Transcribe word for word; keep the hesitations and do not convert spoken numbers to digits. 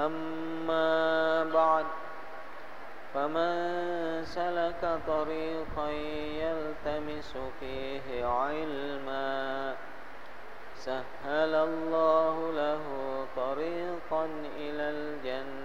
أما بعد فمن سلك طريقا يلتمس فيه علما سهل الله له طريقا إلى الجنة